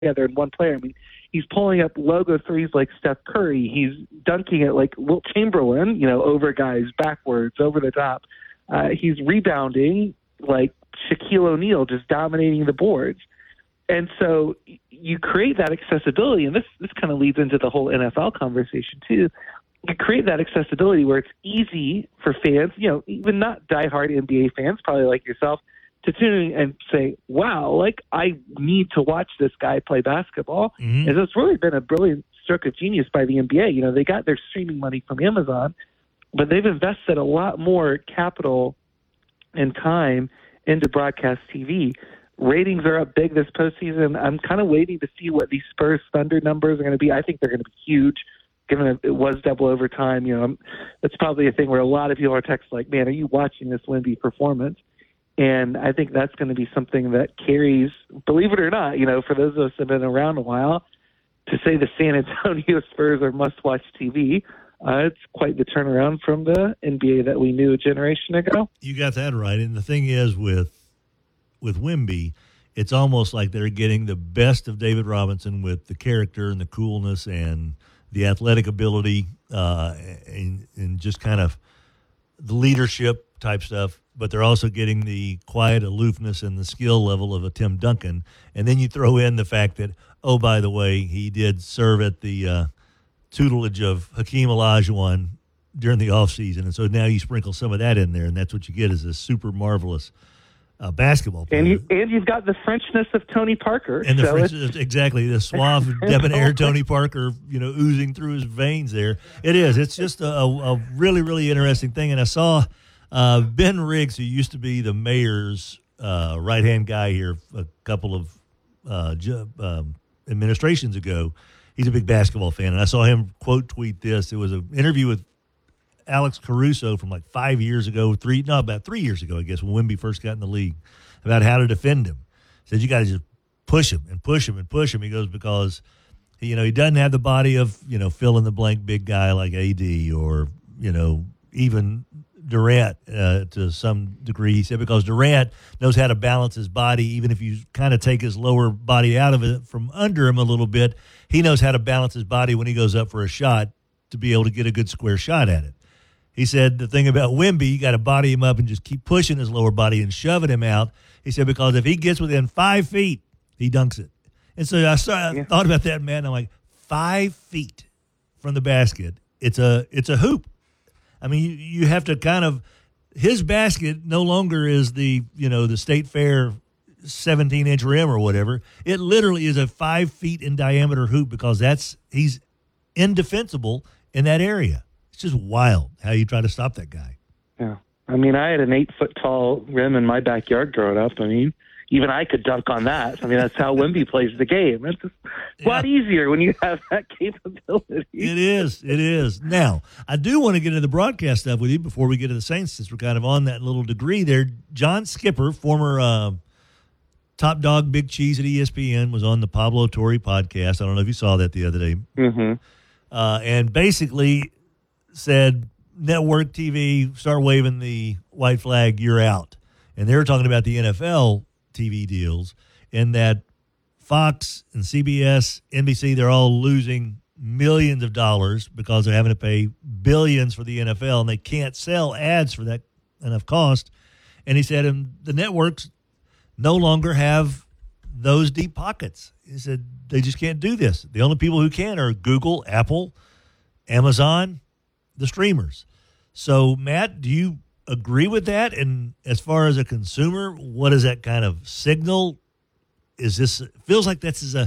together in one player. I mean, he's pulling up logo threes like Steph Curry. He's dunking it like Wilt Chamberlain, over guys, backwards, over the top. He's rebounding like Shaquille O'Neal, just dominating the boards. And so you create that accessibility, and this kind of leads into the whole NFL conversation too. You create that accessibility where it's easy for fans, even not diehard NBA fans, probably like yourself, to tune in and say, wow, I need to watch this guy play basketball. Mm-hmm. And so it's really been a brilliant stroke of genius by the NBA. They got their streaming money from Amazon, but they've invested a lot more capital and time into broadcast TV. Ratings are up big this postseason. I'm kind of waiting to see what these Spurs Thunder numbers are going to be. I think they're going to be huge, given that it was double overtime. That's probably a thing where a lot of people are texting like, man, are you watching this Wemby performance? And I think that's going to be something that carries, believe it or not, for those of us that have been around a while, to say the San Antonio Spurs are must-watch TV, it's quite the turnaround from the NBA that we knew a generation ago. You got that right. And the thing is with Wemby, it's almost like they're getting the best of David Robinson with the character and the coolness and the athletic ability and just kind of the leadership type stuff, but they're also getting the quiet aloofness and the skill level of a Tim Duncan. And then you throw in the fact that, oh, by the way, he did serve at the tutelage of Hakeem Olajuwon during the offseason. And so now you sprinkle some of that in there, and that's what you get is a super marvelous basketball player. And you've got the Frenchness of Tony Parker. And exactly, the suave, debonair Tony Parker, oozing through his veins there. It is. It's just a really, really interesting thing. And I saw Ben Riggs, who used to be the mayor's right-hand guy here a couple of administrations ago. He's a big basketball fan, and I saw him quote tweet this. It was an interview with Alex Caruso from like 5 years ago, about 3 years ago, I guess, when Wemby first got in the league, about how to defend him. He said, you got to just push him and push him and push him. He goes, because, he doesn't have the body of, fill in the blank big guy like AD or, even Durant to some degree. He said, because Durant knows how to balance his body, even if you kind of take his lower body out of it from under him a little bit, he knows how to balance his body when he goes up for a shot to be able to get a good square shot at it. He said the thing about Wemby, you got to body him up and just keep pushing his lower body and shoving him out. He said, because if he gets within 5 feet, he dunks it. And so I thought about that, man. I'm like, 5 feet from the basket, it's a hoop. I mean, you have to kind of – his basket no longer is the State Fair 17-inch rim or whatever. It literally is a 5 feet in diameter hoop because he's indefensible in that area. It's just wild how you try to stop that guy. Yeah. I mean, I had an 8-foot-tall rim in my backyard growing up. I mean, even I could dunk on that. I mean, that's how Wemby plays the game. It's a lot easier when you have that capability. It is. Now, I do want to get into the broadcast stuff with you before we get to the Saints, since we're kind of on that little degree there. John Skipper, former top dog Big Cheese at ESPN, was on the Pablo Torre podcast. I don't know if you saw that the other day. Mm-hmm. And basically said, network TV, start waving the white flag, you're out. And they were talking about the NFL TV deals, and that Fox and CBS, NBC, they're all losing millions of dollars because they're having to pay billions for the NFL, and they can't sell ads for that enough cost. And he said, and the networks no longer have those deep pockets. He said they just can't do this. The only people who can are Google, Apple, Amazon, the streamers. So, Matt, do you agree with that? And as far as a consumer, what does that kind of signal? This feels like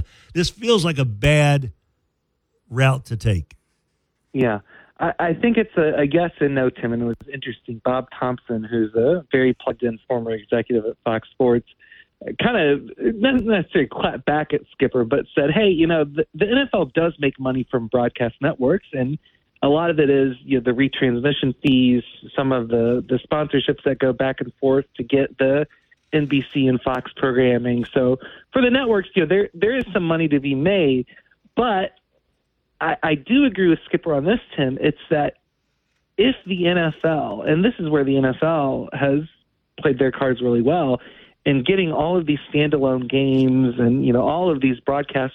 a bad route to take. Yeah, I think it's a yes and no, Tim. And it was interesting. Bob Thompson, who's a very plugged-in former executive at Fox Sports, kind of not necessarily clapped back at Skipper, but said, hey, the NFL does make money from broadcast networks, and a lot of it is the retransmission fees, some of the sponsorships that go back and forth to get the NBC and Fox programming. So for the networks, there is some money to be made. But I do agree with Skipper on this, Tim. It's that if the NFL, and this is where the NFL has played their cards really well, and getting all of these standalone games and, all of these broadcast